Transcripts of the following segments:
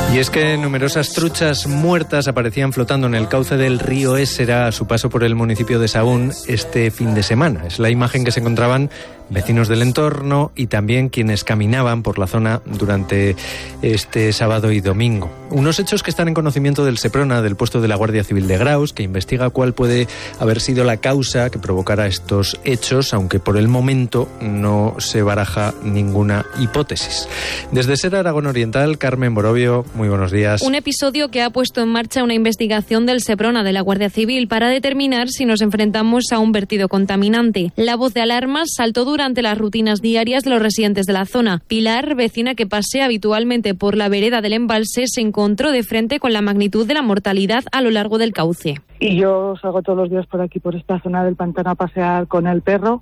Y es que numerosas truchas muertas aparecían flotando en el cauce del río Ésera a su paso por el municipio de Sahún este fin de semana. Es la imagen que se encontraban vecinos del entorno y también quienes caminaban por la zona durante este sábado y domingo. Unos hechos que están en conocimiento del Seprona, del puesto de la Guardia Civil de Graus, que investiga cuál puede haber sido la causa que provocara estos hechos, aunque por el momento no se baraja ninguna hipótesis. Desde Ser Aragón Oriental, Carmen Borovio, muy buenos días. Un episodio que ha puesto en marcha una investigación del Seprona de la Guardia Civil para determinar si nos enfrentamos a un vertido contaminante. La voz de alarma saltó durante las rutinas diarias de los residentes de la zona. Pilar, vecina que pasea habitualmente por la vereda del embalse, se encontró de frente con la magnitud de la mortalidad a lo largo del cauce. Y yo salgo todos los días por aquí, por esta zona del pantano, a pasear con el perro.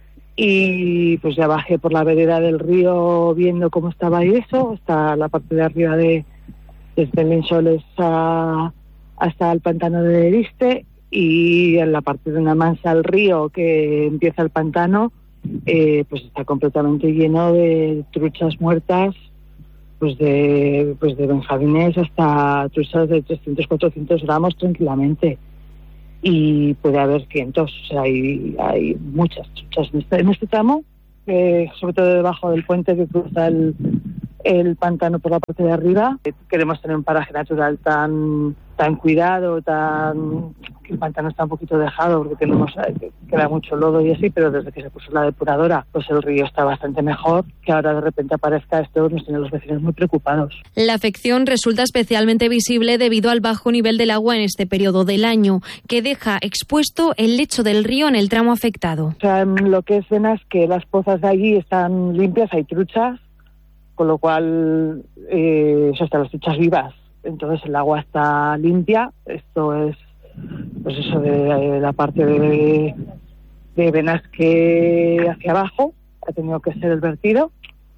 Y pues ya bajé por la vereda del río viendo cómo estaba y eso, hasta la parte de arriba desde el Insoles hasta el pantano de Eriste, y en la parte de una mansa al río que empieza el pantano, pues está completamente lleno de truchas muertas, pues de benjamines hasta truchas de 300-400 gramos tranquilamente. Y puede haber cientos, o sea, hay muchas truchas en este tramo, sobre todo debajo del puente que cruza el pantano por la parte de arriba. Queremos tener un paraje natural tan cuidado, que el pantano está un poquito dejado porque queda mucho lodo y así, pero desde que se puso la depuradora, pues el río está bastante mejor. Que ahora de repente aparezca esto nos tiene a los vecinos muy preocupados. La afección resulta especialmente visible debido al bajo nivel del agua en este periodo del año, que deja expuesto el lecho del río en el tramo afectado. O sea, en lo que es Venas, que las pozas de allí están limpias, hay truchas, con lo cual están las truchas vivas. Entonces el agua está limpia. Esto es, pues eso, de la parte de Benasque hacia abajo ha tenido que ser el vertido,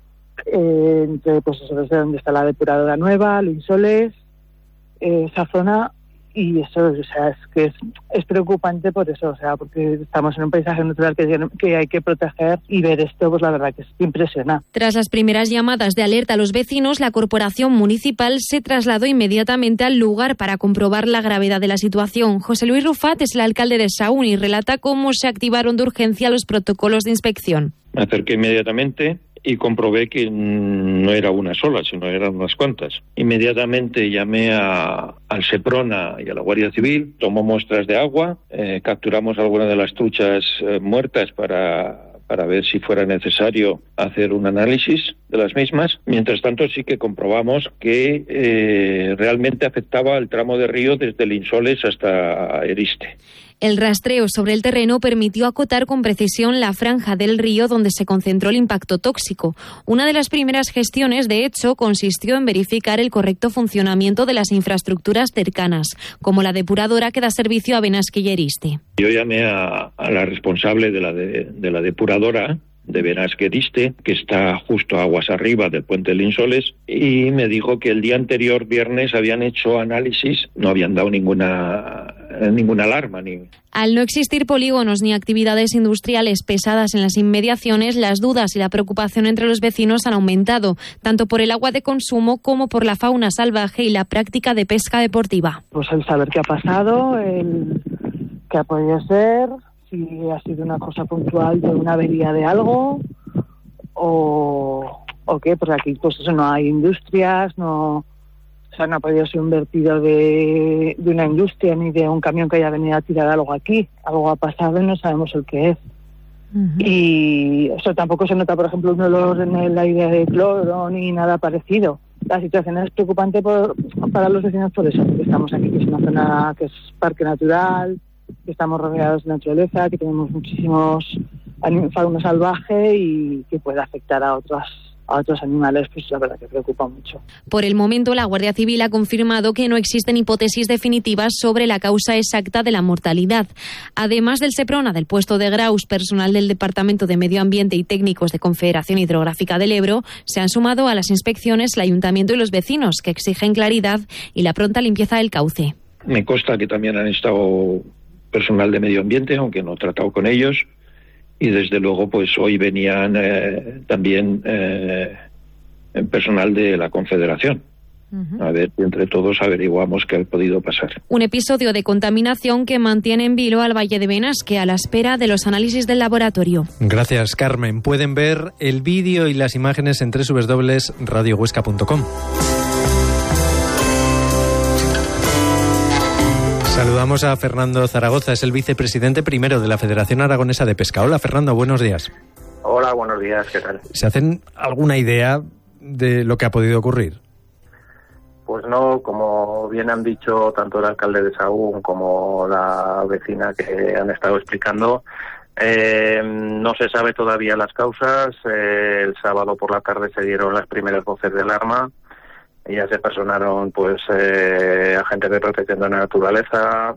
pues eso, desde donde está la depuradora nueva, Linsoles, esa zona. Y eso, o sea, es que es preocupante por eso, o sea, porque estamos en un paisaje natural que hay que proteger, y ver esto, pues la verdad que es impresionante. Tras las primeras llamadas de alerta a los vecinos, la corporación municipal se trasladó inmediatamente al lugar para comprobar la gravedad de la situación. José Luis Rufat es el alcalde de Sahún y relata cómo se activaron de urgencia los protocolos de inspección. Me acerqué inmediatamente y comprobé que no era una sola, sino eran unas cuantas. Inmediatamente llamé al Seprona y a la Guardia Civil, tomó muestras de agua, capturamos algunas de las truchas muertas para ver si fuera necesario hacer un análisis de las mismas. Mientras tanto, sí que comprobamos que realmente afectaba el tramo de río desde el Insoles hasta Eriste. El rastreo sobre el terreno permitió acotar con precisión la franja del río donde se concentró el impacto tóxico. Una de las primeras gestiones, de hecho, consistió en verificar el correcto funcionamiento de las infraestructuras cercanas, como la depuradora que da servicio a Benasque y Eriste. Yo llamé a la responsable de la depuradora de Benasque Eriste, que está justo aguas arriba del puente del Insoles, y me dijo que el día anterior, viernes, habían hecho análisis, no habían dado ninguna alarma. Al no existir polígonos ni actividades industriales pesadas en las inmediaciones, las dudas y la preocupación entre los vecinos han aumentado, tanto por el agua de consumo como por la fauna salvaje y la práctica de pesca deportiva. Pues el saber qué ha pasado, qué ha podido ser, si ha sido una cosa puntual de una avería de algo o qué, porque aquí pues eso, no hay industrias, no ha podido ser un vertido de una industria ni de un camión que haya venido a tirar algo aquí. Algo ha pasado y no sabemos el qué es. Uh-huh. Y eso tampoco se nota, por ejemplo, un olor en el aire de cloro ni nada parecido. La situación es preocupante para los vecinos por eso, porque estamos aquí, que es una zona que es parque natural, que estamos rodeados de naturaleza, que tenemos muchísimos fauna salvaje y que puede afectar a otros animales, pues la verdad que preocupa mucho. Por el momento, la Guardia Civil ha confirmado que no existen hipótesis definitivas sobre la causa exacta de la mortalidad. Además del Seprona, del puesto de Graus, personal del Departamento de Medio Ambiente y técnicos de Confederación Hidrográfica del Ebro, se han sumado a las inspecciones el Ayuntamiento y los vecinos, que exigen claridad y la pronta limpieza del cauce. Me consta que también han estado personal de Medio Ambiente, aunque no he tratado con ellos. Y desde luego, pues hoy venían también personal de la Confederación. A ver si entre todos averiguamos qué ha podido pasar. Un episodio de contaminación que mantiene en vilo al Valle de Benasque a la espera de los análisis del laboratorio. Gracias, Carmen. Pueden ver el vídeo y las imágenes en www.radiohuesca.com. Saludamos a Fernando Zaragoza, es el vicepresidente primero de la Federación Aragonesa de Pesca. Hola, Fernando, buenos días. Hola, buenos días, ¿qué tal? ¿Se hacen alguna idea de lo que ha podido ocurrir? Pues no, como bien han dicho tanto el alcalde de Sahagún como la vecina que han estado explicando, no se sabe todavía las causas. El sábado por la tarde se dieron las primeras voces de alarma y ya se personaron agentes de protección de la naturaleza,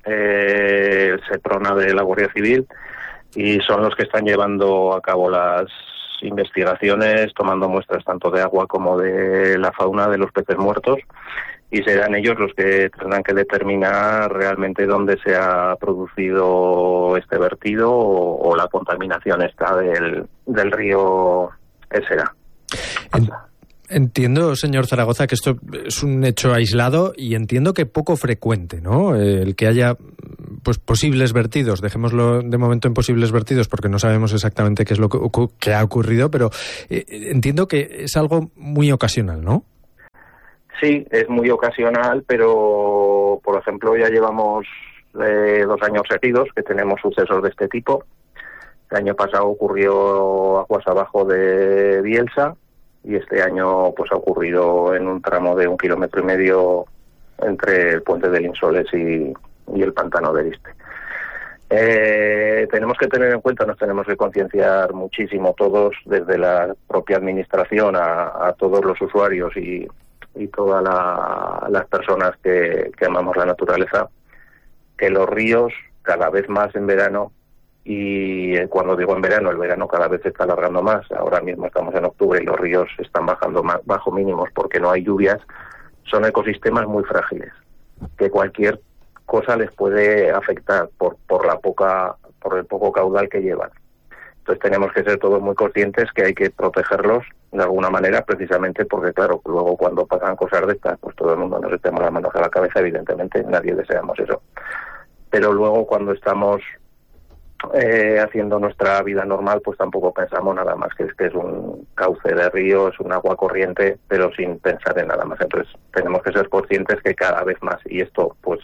el SEPRONA de la Guardia Civil, y son los que están llevando a cabo las investigaciones, tomando muestras tanto de agua como de la fauna de los peces muertos, y serán ellos los que tendrán que determinar realmente dónde se ha producido este vertido o la contaminación esta del río Ésera. Entiendo, señor Zaragoza, que esto es un hecho aislado y entiendo que poco frecuente, ¿no? El que haya posibles vertidos, dejémoslo de momento en posibles vertidos porque no sabemos exactamente qué es lo que ha ocurrido, pero entiendo que es algo muy ocasional, ¿no? Sí, es muy ocasional, pero por ejemplo ya llevamos 2 años seguidos que tenemos sucesos de este tipo. El año pasado ocurrió aguas abajo de Bielsa, y este año ha ocurrido en un tramo de 1,5 kilómetros entre el puente del Insoles y el pantano de Liste. Tenemos que tener en cuenta, nos tenemos que concienciar muchísimo todos, desde la propia administración a todos los usuarios y todas las personas que amamos la naturaleza, que los ríos cada vez más en verano, y cuando digo en verano, el verano cada vez se está alargando más. Ahora mismo estamos en octubre y los ríos están bajando más bajo mínimos porque no hay lluvias. Son ecosistemas muy frágiles, que cualquier cosa les puede afectar por el poco caudal que llevan. Entonces tenemos que ser todos muy conscientes que hay que protegerlos de alguna manera, precisamente porque, claro, luego cuando pasan cosas de estas, pues todo el mundo nos echamos las manos a la cabeza, evidentemente, nadie deseamos eso. Pero luego cuando estamos haciendo nuestra vida normal, pues tampoco pensamos nada más que es un cauce de río, es un agua corriente, pero sin pensar en nada más. Entonces tenemos que ser conscientes que cada vez más, y esto pues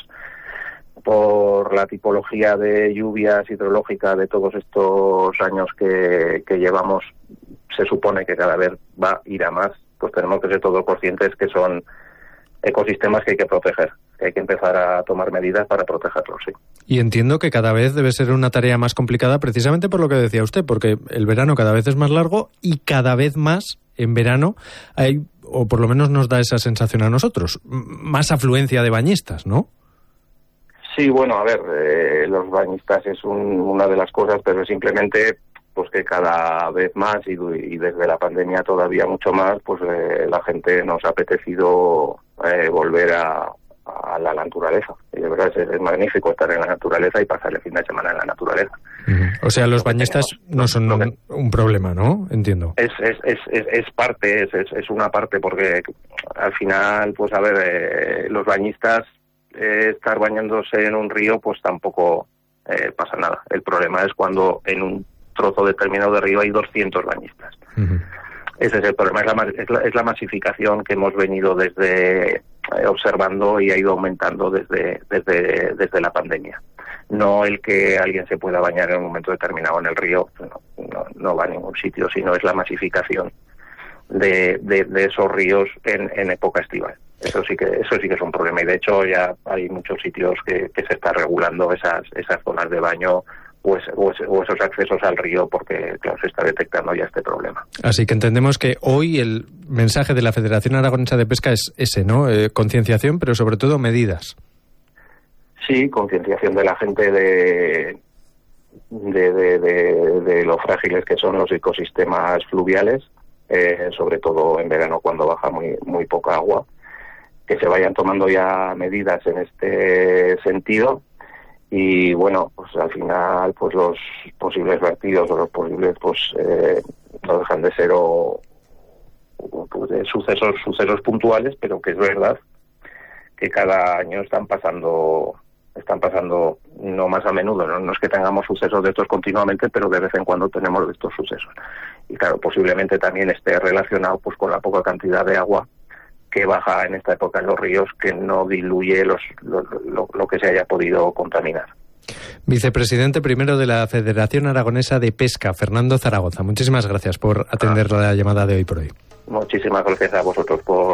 por la tipología de lluvias hidrológicas de todos estos años que llevamos, se supone que cada vez va a ir a más, pues tenemos que ser todos conscientes que son ecosistemas que hay que proteger, que hay que empezar a tomar medidas para protegerlos, sí. Y entiendo que cada vez debe ser una tarea más complicada precisamente por lo que decía usted, porque el verano cada vez es más largo y cada vez más en verano hay, o por lo menos nos da esa sensación a nosotros, más afluencia de bañistas, ¿no? Sí, bueno, a ver, los bañistas es una de las cosas, pero simplemente pues que cada vez más y desde la pandemia todavía mucho más, pues la gente nos ha apetecido volver a la naturaleza. Y de verdad es magnífico estar en la naturaleza y pasar el fin de semana en la naturaleza. O sea, los bañistas no son un problema, ¿no? Entiendo. Es parte, es una parte, porque al final, pues a ver, los bañistas, estar bañándose en un río, pues tampoco pasa nada. El problema es cuando en un trozo determinado de río hay 200 bañistas. Ese es el problema, es la masificación que hemos venido desde observando y ha ido aumentando desde la pandemia. No el que alguien se pueda bañar en un momento determinado en el río, no va a ningún sitio, sino es la masificación de esos ríos en época estival. Eso sí que es un problema, y de hecho ya hay muchos sitios que se está regulando esas zonas de baño o esos accesos al río, porque claro, se está detectando ya este problema. Así que entendemos que hoy el mensaje de la Federación Aragonesa de Pesca es ese, ¿no? Concienciación, pero sobre todo medidas. Sí, concienciación de la gente de lo frágiles que son los ecosistemas fluviales, sobre todo en verano cuando baja muy poca agua, que se vayan tomando ya medidas en este sentido. Y bueno, pues al final pues los posibles vertidos o los posibles no dejan de ser o de sucesos puntuales, pero que es verdad que cada año están pasando no más a menudo, no es que tengamos sucesos de estos continuamente, pero de vez en cuando tenemos de estos sucesos. Y claro, posiblemente también esté relacionado pues con la poca cantidad de agua que baja en esta época en los ríos, que no diluye lo que se haya podido contaminar. Vicepresidente primero de la Federación Aragonesa de Pesca, Fernando Zaragoza. Muchísimas gracias por atender la llamada de Hoy por Hoy. Muchísimas gracias a vosotros por